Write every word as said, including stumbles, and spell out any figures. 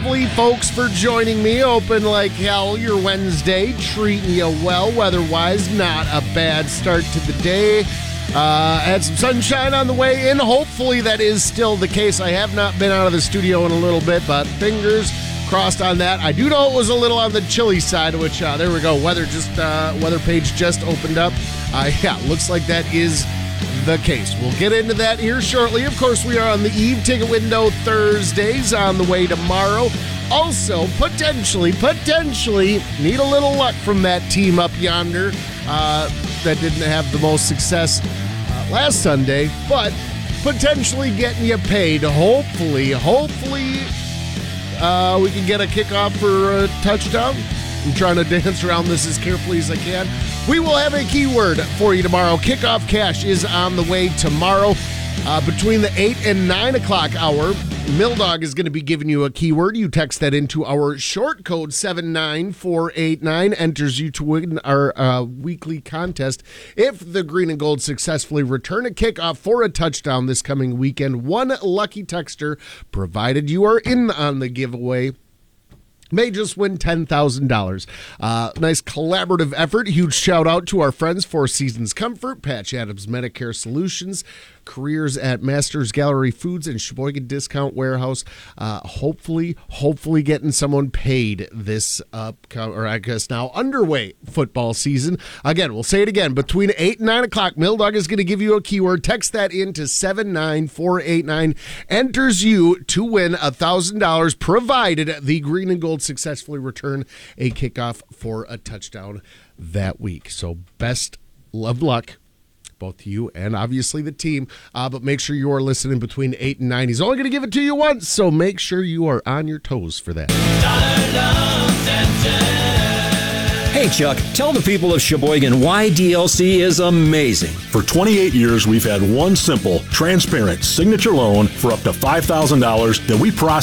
lovely folks for joining me. Open like hell your Wednesday, treating you well. Weather-wise, not a bad start to the day. Uh, had some sunshine on the way in. Hopefully that is still the case. I have not been out of the studio in a little bit, but fingers crossed on that. I do know it was a little on the chilly side, which, uh, there we go. Weather just, uh, weather page just opened up. Uh, yeah, looks like that is the case. We'll get into that here shortly. Of course, we are on the Eve Ticket Window Thursdays on the way tomorrow. Also, potentially, potentially need a little luck from that team up yonder uh, that didn't have the most success uh, last Sunday, but potentially getting you paid. Hopefully, hopefully uh, we can get a kickoff for a touchdown. I'm trying to dance around this as carefully as I can. We will have a keyword for you tomorrow. Kickoff Cash is on the way tomorrow. Uh, between the eight and nine o'clock hour, Mildog is going to be giving you a keyword. You text that into our short code seven nine four eight nine, enters you to win our uh, weekly contest. If the Green and Gold successfully return a kickoff for a touchdown this coming weekend, one lucky texter, provided you are in on the giveaway, may just win ten thousand dollars. Uh, nice collaborative effort. Huge shout out to our friends, Four Seasons Comfort, Patch Adams Medicare Solutions, careers at Masters Gallery Foods, and Sheboygan Discount Warehouse. Uh, hopefully, hopefully getting someone paid this up, or I guess now underway football season. Again, we'll say it again. Between eight and nine o'clock, Mildog is going to give you a keyword. Text that in to seven nine four eight nine. Enters you to win one thousand dollars, provided the Green and Gold successfully return a kickoff for a touchdown that week. So best of luck, both you and obviously the team, uh, but make sure you are listening between eight and nine. He's only going to give it to you once, so make sure you are on your toes for that. Hey, Chuck, tell the people of Sheboygan why D L C is amazing. For twenty-eight years, we've had one simple, transparent signature loan for up to five thousand dollars that we process